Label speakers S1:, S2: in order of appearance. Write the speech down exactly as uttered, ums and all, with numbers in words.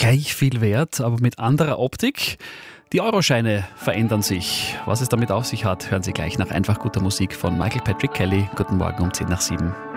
S1: gleich viel wert, aber mit anderer Optik. Die Euroscheine verändern sich. Was es damit auf sich hat, hören Sie gleich nach einfach guter Musik von Michael Patrick Kelly. Guten Morgen um zehn nach sieben.